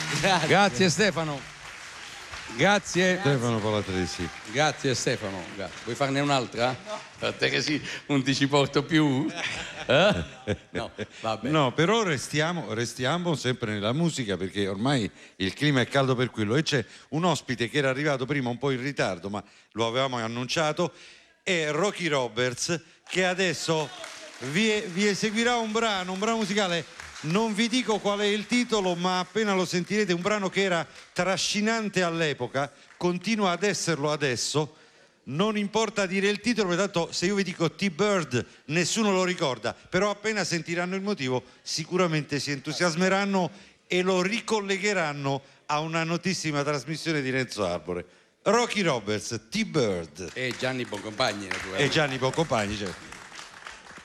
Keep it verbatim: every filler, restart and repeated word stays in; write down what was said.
Grazie, Grazie Stefano. Grazie. Stefano Palatresi. Grazie Stefano. Grazie. Vuoi farne un'altra? No. Per te che sì, non ti ci porto più? Eh? No, va bene. No, però restiamo, restiamo sempre nella musica, perché ormai il clima è caldo per quello. E c'è un ospite che era arrivato prima un po' in ritardo, ma lo avevamo annunciato, è Rocky Roberts, che adesso vi, vi eseguirà un brano, un brano musicale. Non vi dico qual è il titolo, ma appena lo sentirete, un brano che era trascinante all'epoca, continua ad esserlo adesso. Non importa dire il titolo, perché tanto se io vi dico T-Bird nessuno lo ricorda, però appena sentiranno il motivo sicuramente si entusiasmeranno e lo ricollegheranno a una notissima trasmissione di Renzo Arbore. Rocky Roberts, T-Bird. E Gianni Boncompagni, naturalmente. E Gianni Boncompagni, certo.